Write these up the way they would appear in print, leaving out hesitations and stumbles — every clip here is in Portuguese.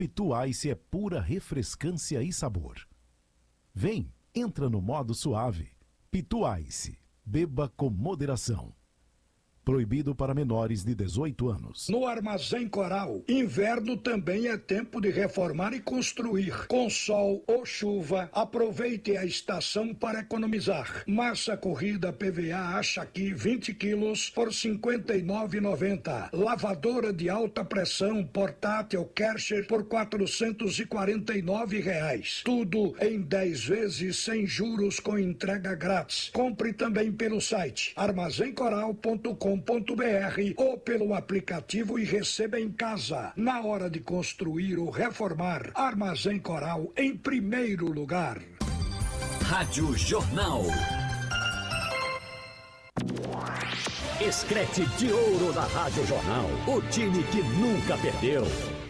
Pitu Ice é pura refrescância e sabor. Vem, entra no modo suave. Pitu Ice, beba com moderação. Proibido para menores de 18 anos. No Armazém Coral, inverno também é tempo de reformar e construir. Com sol ou chuva, aproveite a estação para economizar. Massa corrida PVA Achaqui 20 quilos por R$ 59,90. Lavadora de alta pressão portátil Kärcher por R$ 449. Tudo em 10 vezes sem juros com entrega grátis. Compre também pelo site armazencoral.com.br ou pelo aplicativo e receba em casa. Na hora de construir ou reformar, Armazém Coral em primeiro lugar. Rádio Jornal. Escrete de ouro da Rádio Jornal. O time que nunca perdeu.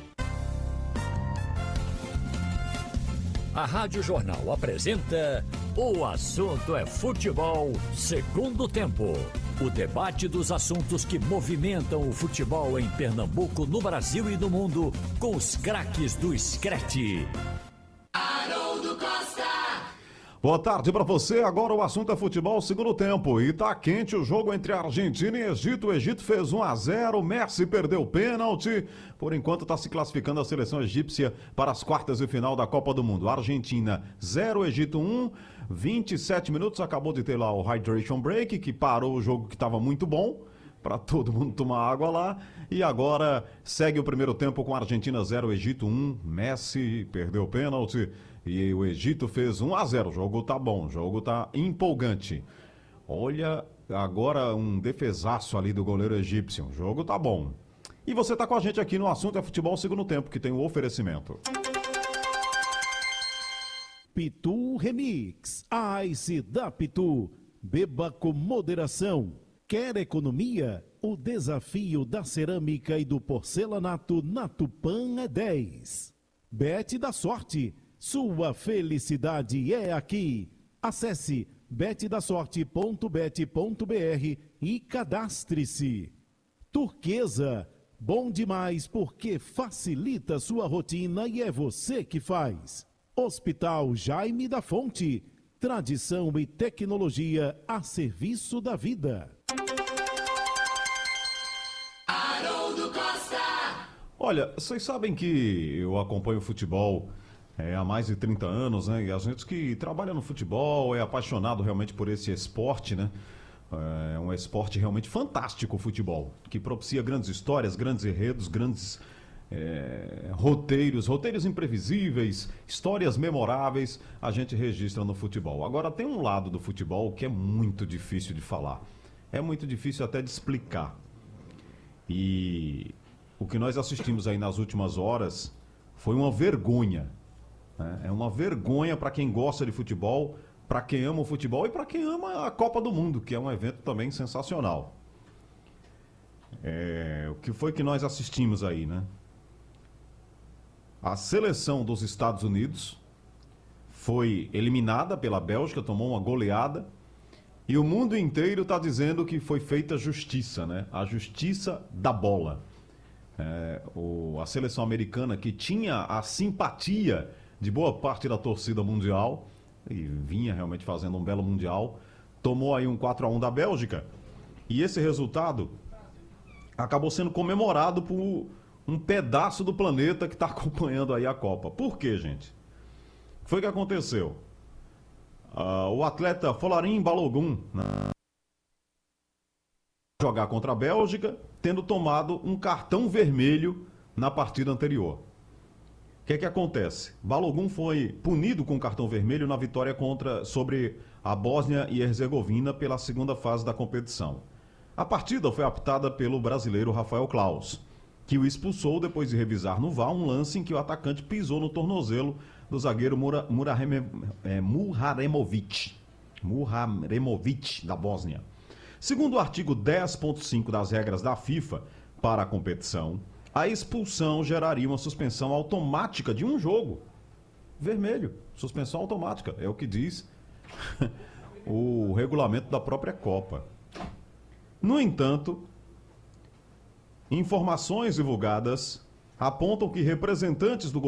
A Rádio Jornal apresenta O Assunto é Futebol, segundo tempo. O debate dos assuntos que movimentam o futebol em Pernambuco, no Brasil e no mundo, com os craques do Screte. Haroldo Costa. Boa tarde para você. Agora o assunto é futebol, segundo tempo. E tá quente o jogo entre Argentina e Egito. O Egito fez 1-0, Messi perdeu o pênalti. Por enquanto está se classificando a seleção egípcia para as quartas de final da Copa do Mundo. Argentina 0, Egito 1. 27 minutos, acabou de ter lá o hydration break, que parou o jogo que estava muito bom, para todo mundo tomar água lá. E agora segue o primeiro tempo com Argentina 0, Egito 1. Messi perdeu o pênalti e o Egito fez 1-0. O jogo tá bom, o jogo tá empolgante. Olha, agora um defesaço ali do goleiro egípcio. O jogo tá bom. E você tá com a gente aqui no Assunto é Futebol Segundo Tempo, que tem o oferecimento. Pitu Remix, a Ice da Pitu. Beba com moderação. Quer economia? O desafio da cerâmica e do porcelanato na Tupã é 10. Bet da sorte. Sua felicidade é aqui. Acesse betdasorte.bet.br e cadastre-se. Turquesa. Bom demais porque facilita sua rotina e é você que faz. Hospital Jaime da Fonte, tradição e tecnologia a serviço da vida. Haroldo Costa. Olha, vocês sabem que eu acompanho futebol há mais de 30 anos, né? E a gente que trabalha no futebol é apaixonado realmente por esse esporte, né? É um esporte realmente fantástico o futebol, que propicia grandes histórias, grandes enredos, grandes roteiros imprevisíveis, histórias memoráveis, a gente registra no futebol. Agora tem um lado do futebol que é muito difícil de falar, é muito difícil até de explicar. E o que nós assistimos aí nas últimas horas foi uma vergonha, né? É uma vergonha para quem gosta de futebol, para quem ama o futebol e para quem ama a Copa do Mundo, que é um evento também sensacional. O que foi que nós assistimos aí, né? A seleção dos Estados Unidos foi eliminada pela Bélgica, tomou uma goleada. E o mundo inteiro está dizendo que foi feita justiça, né? A justiça da bola. A seleção americana, que tinha a simpatia de boa parte da torcida mundial, e vinha realmente fazendo um belo mundial, tomou aí um 4-1 da Bélgica. E esse resultado acabou sendo comemorado por um pedaço do planeta que está acompanhando aí a Copa. Por quê, gente? O que foi que aconteceu? O atleta Folarin Balogun, né, jogar contra a Bélgica, tendo tomado um cartão vermelho na partida anterior. O que acontece? Balogun foi punido com cartão vermelho na vitória sobre a Bósnia e Herzegovina pela segunda fase da competição. A partida foi apitada pelo brasileiro Rafael Claus, que o expulsou depois de revisar no VAR um lance em que o atacante pisou no tornozelo do zagueiro Muharemovic da Bósnia. Segundo o artigo 10.5 das regras da FIFA para a competição, a expulsão geraria uma suspensão automática de um jogo. Vermelho, suspensão automática, é o que diz o regulamento da própria Copa. No entanto, informações divulgadas apontam que representantes do